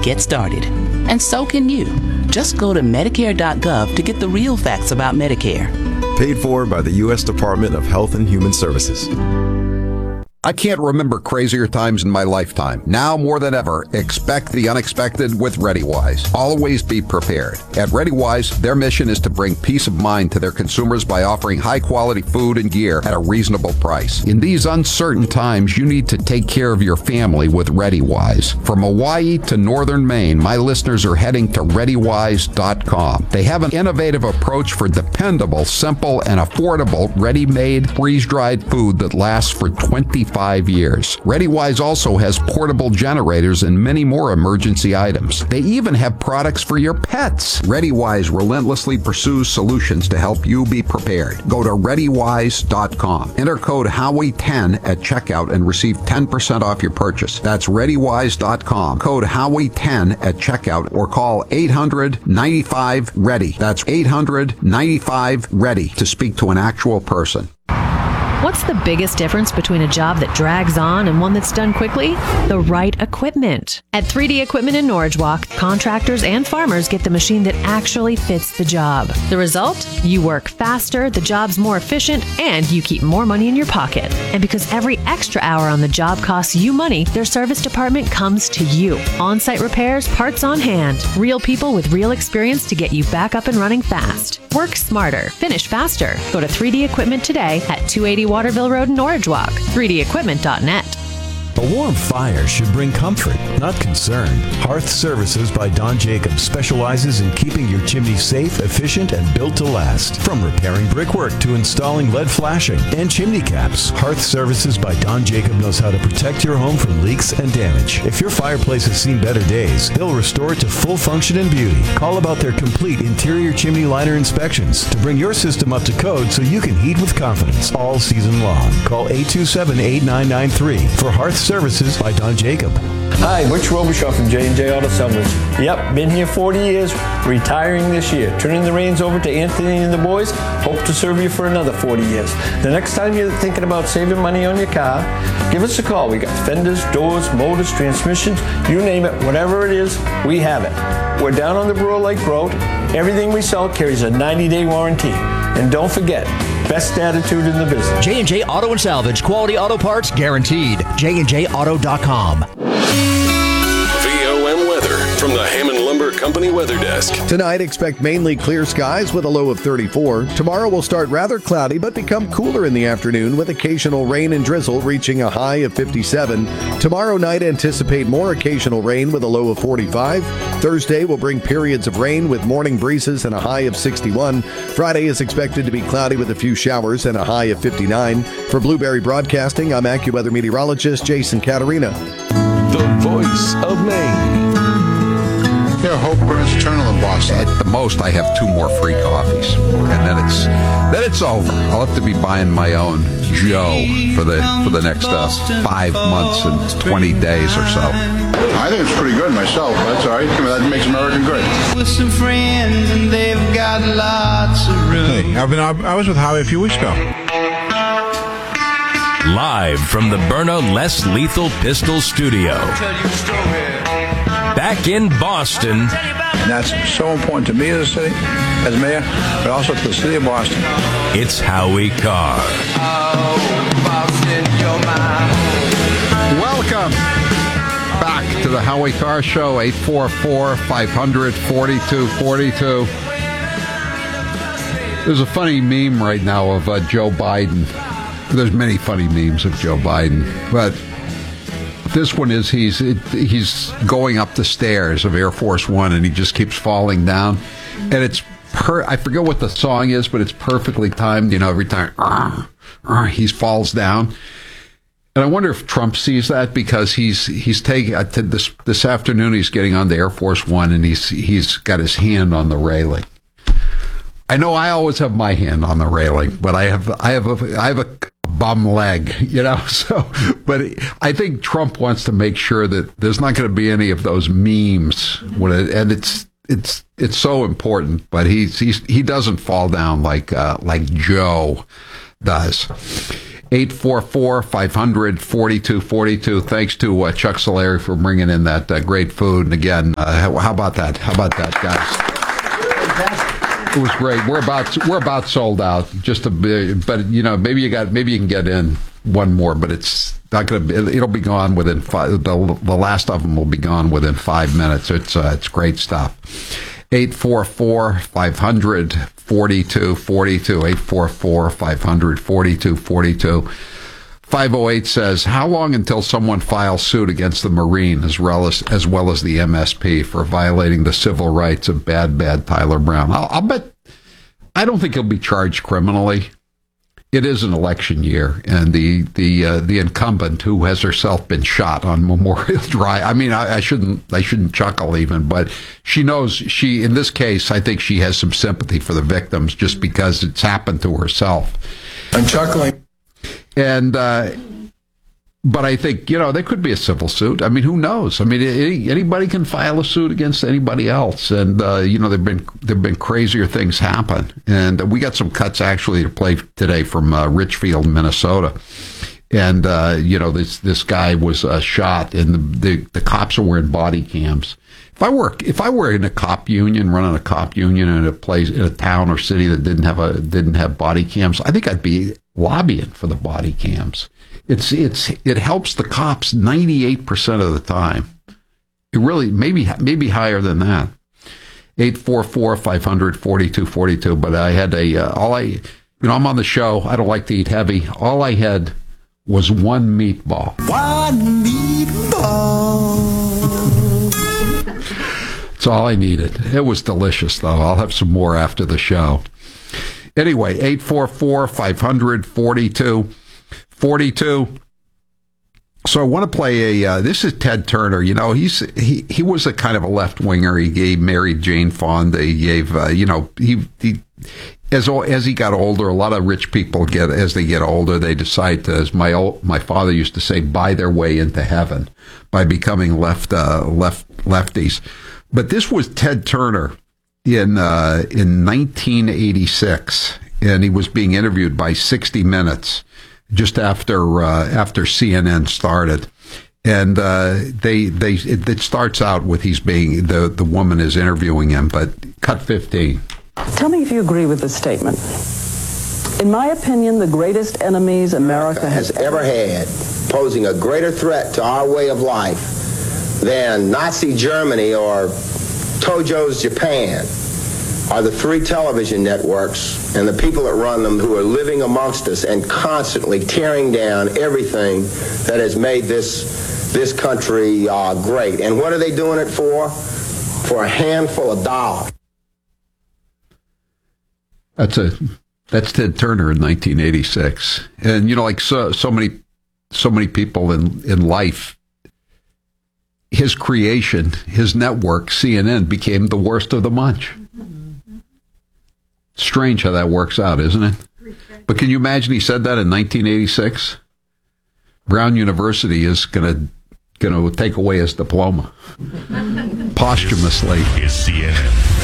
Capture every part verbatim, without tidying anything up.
get started. And so can you. Just go to Medicare dot gov to get the real facts about Medicare. Paid for by the U S Department of Health and Human Services. I can't remember crazier times in my lifetime. Now more than ever, expect the unexpected with ReadyWise. Always be prepared. At ReadyWise, their mission is to bring peace of mind to their consumers by offering high-quality food and gear at a reasonable price. In these uncertain times, you need to take care of your family with ReadyWise. From Hawaii to northern Maine, my listeners are heading to ready wise dot com. They have an innovative approach for dependable, simple, and affordable ready-made, freeze-dried food that lasts for twenty-five years. ReadyWise also has portable generators and many more emergency items. They even have products for your pets. ReadyWise relentlessly pursues solutions to help you be prepared. Go to ready wise dot com. Enter code Howie ten at checkout and receive ten percent off your purchase. That's ready wise dot com. Code Howie ten at checkout or call eight hundred ninety-five ready. That's eight hundred ninety-five ready to speak to an actual person. What's the biggest difference between a job that drags on and one that's done quickly? The right equipment. At three D Equipment in Norridge Walk, contractors and farmers get the machine that actually fits the job. The result? You work faster, the job's more efficient, and you keep more money in your pocket. And because every extra hour on the job costs you money, their service department comes to you. On-site repairs, parts on hand. Real people with real experience to get you back up and running fast. Work smarter. Finish faster. Go to three D Equipment today at two eighty Waterville Road in Norridge Walk. three D equipment dot net. A warm fire should bring comfort, not concern. Hearth Services by Don Jacobs specializes in keeping your chimney safe, efficient, and built to last. From repairing brickwork to installing lead flashing and chimney caps, Hearth Services by Don Jacobs knows how to protect your home from leaks and damage. If your fireplace has seen better days, they'll restore it to full function and beauty. Call about their complete interior chimney liner inspections to bring your system up to code so you can heat with confidence all season long. Call eight two seven, eight nine nine three for Hearth Services by Don Jacob. Hi, Butch Robichaud from J and J Auto Salvage. Yep, been here forty years, retiring this year. Turning the reins over to Anthony and the boys. Hope to serve you for another forty years. The next time you're thinking about saving money on your car, give us a call. We got fenders, doors, motors, transmissions, you name it, whatever it is, we have it. We're down on the Brewer Lake Road. Everything we sell carries a ninety-day warranty. And don't forget, best attitude in the business. J and J Auto and Salvage. Quality auto parts guaranteed. J and J auto dot com. V O M weather from the Hammond Lumber Company Weather Desk. Tonight, expect mainly clear skies with a low of thirty-four. Tomorrow will start rather cloudy but become cooler in the afternoon with occasional rain and drizzle reaching a high of fifty-seven. Tomorrow night, anticipate more occasional rain with a low of forty-five. Thursday will bring periods of rain with morning breezes and a high of sixty-one. Friday is expected to be cloudy with a few showers and a high of fifty-nine. For Blueberry Broadcasting, I'm AccuWeather meteorologist Jason Caterina. The voice of Maine. Yeah, hope burns eternal in Boston. At the most, I have two more free coffees, and then it's then it's over. I'll have to be buying my own Joe for the for the next uh, five months and twenty days or so. I think it's pretty good myself. That's all right. That makes American great. With some friends, and they've got lots of room. Hey, I've been I was with Howie a few weeks ago. Live from the Byrna Less Lethal Pistol Studio. Back in Boston. And that's so important to me as a city, as mayor, but also to the city of Boston. It's Howie Carr. Oh, Boston, you're my home. Welcome back to the Howie Carr Show, eight four four, five hundred, forty-two forty-two. There's a funny meme right now of uh, Joe Biden. There's many funny memes of Joe Biden, but this one is he's he's going up the stairs of Air Force One and he just keeps falling down, and it's per I forget what the song is, but it's perfectly timed. You know, every time uh, uh, he falls down, and I wonder if Trump sees that because he's he's taking uh, this this afternoon. He's getting on the Air Force One and he's he's got his hand on the railing. I know I always have my hand on the railing, but I have I have a I have a bum leg, you know. So, but I think Trump wants to make sure that there's not going to be any of those memes when it, and it's it's it's so important. But he's, he's he doesn't fall down like uh, like Joe does. eight four four, five hundred, forty-two forty-two. Thanks to uh, Chuck Solari for bringing in that uh, great food. And again, uh, how, how about that? How about that, guys? It was great. We're about we're about sold out. Just a bit, but you know, maybe you got maybe you can get in one more, but it's not going to be. It'll be gone within five. The, the last of them will be gone within five minutes. It's uh, it's great stuff. eight four four, five hundred, forty-two forty-two. eight four four, five hundred, forty-two forty-two. five oh eight says, how long until someone files suit against the Marine as well as, as well as the M S P for violating the civil rights of bad, bad Tyler Brown? I'll, I'll bet, I don't think he'll be charged criminally. It is an election year, and the the uh, the incumbent, who has herself been shot on Memorial Drive. I mean, I, I shouldn't I shouldn't chuckle even, but she knows she. In this case, I think she has some sympathy for the victims just because it's happened to herself. I'm chuckling, and uh, but I think, you know, there could be a civil suit. I mean, who knows? I mean, any, anybody can file a suit against anybody else, and uh, you know, there've been there've been crazier things happen. And we got some cuts actually to play today from uh, Richfield, Minnesota, and uh, you know, this this guy was uh, shot, and the, the the cops are wearing body cams. If I were if I were in a cop union, running a cop union in a place in a town or city that didn't have a didn't have body cams, I think I'd be lobbying for the body cams. It's it's it helps the cops ninety-eight percent of the time. It really maybe maybe higher than that. eight four four, five hundred, forty-two forty-two. But I had a uh, all I you know I'm on the show. I don't like to eat heavy. All I had was one meatball. One meatball. That's all I needed. It was delicious, though. I'll have some more after the show. Anyway, eight four four, five hundred, forty-two forty-two. So I want to play a, uh, this is Ted Turner. You know, he's, he, he was a kind of a left winger. He gave, married Jane Fonda. He gave, uh, you know, he, he, as, as he got older, a lot of rich people get, as they get older, they decide to, as my old, my father used to say, buy their way into heaven by becoming left, uh, left, lefties. But this was Ted Turner in, uh, in nineteen eighty-six, and he was being interviewed by sixty minutes. Just after uh, after C N N started, and uh, they they it, it starts out with he's being the the woman is interviewing him, but cut fifteen. Tell me if you agree with this statement. In my opinion, the greatest enemies America has ever had, posing a greater threat to our way of life than Nazi Germany or Tojo's Japan, are the three television networks and the people that run them, who are living amongst us and constantly tearing down everything that has made this this country uh, great. And what are they doing it for? For a handful of dollars. That's a that's Ted Turner in nineteen eighty-six, and you know, like so so many so many people in in life, his creation, his network, C N N, became the worst of the bunch. Strange how that works out, isn't it? But can you imagine he said that in nineteen eighty-six? Brown University is going to going to take away his diploma posthumously. Is C N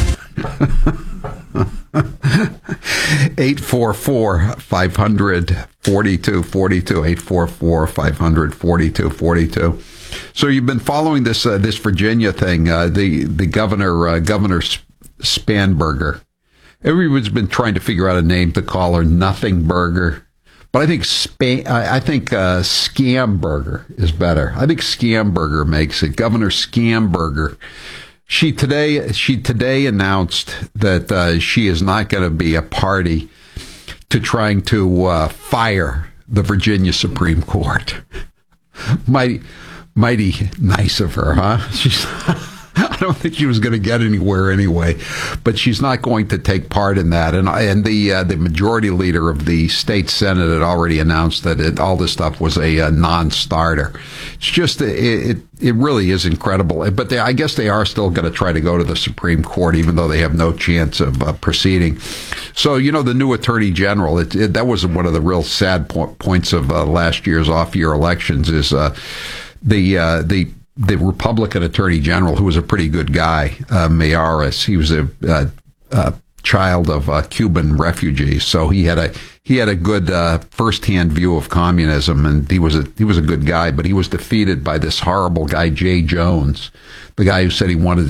N. eight four four, five hundred, forty-two forty-two. eight four four, five hundred, forty-two forty-two. So you've been following this uh, this Virginia thing. Uh, the the governor uh, Governor Spanberger. Everyone's been trying to figure out a name to call her. Nothing Burger, but I think Span, I, I think uh, Scamburger is better. I think Scamburger makes it. Governor Scamburger. She today she today announced that uh, she is not going to be a party to trying to uh, fire the Virginia Supreme Court. Mighty mighty nice of her, huh? She's. I don't think she was going to get anywhere anyway, but she's not going to take part in that. And and the uh, the majority leader of the state senate had already announced that it, all this stuff was a, a non-starter. It's just it, it it really is incredible. But they, I guess they are still going to try to go to the Supreme Court, even though they have no chance of uh, proceeding. So you know, the new Attorney General. It, it, that was one of the real sad po- points of uh, last year's off-year elections. Is uh, the uh, the the Republican Attorney General, who was a pretty good guy, uh, Mayoris. He was a uh, uh, child of uh, Cuban refugees, so he had a he had a good uh, firsthand view of communism, and he was a he was a good guy. But he was defeated by this horrible guy, Jay Jones, the guy who said he wanted